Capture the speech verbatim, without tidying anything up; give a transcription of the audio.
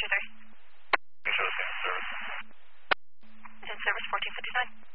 two three. Shows in service. In service fourteen fifty-nine.